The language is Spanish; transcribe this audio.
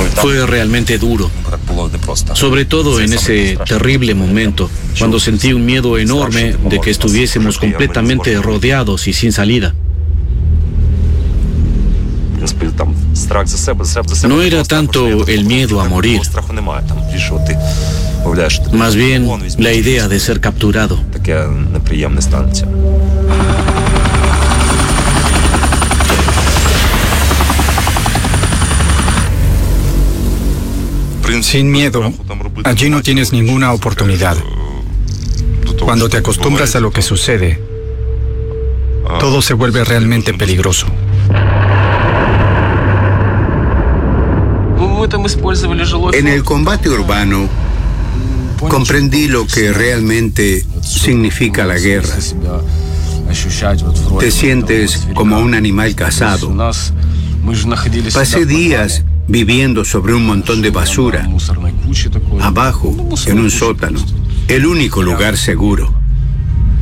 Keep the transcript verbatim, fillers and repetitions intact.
Fue realmente duro, sobre todo en ese terrible momento, cuando sentí un miedo enorme de que estuviésemos completamente rodeados y sin salida. No era tanto el miedo a morir, más bien la idea de ser capturado. Sin miedo, allí no tienes ninguna oportunidad. Cuando te acostumbras a lo que sucede, todo se vuelve realmente peligroso. En el combate urbano, comprendí lo que realmente significa la guerra. Te sientes como un animal cazado. Pasé días viviendo sobre un montón de basura, abajo, en un sótano, el único lugar seguro.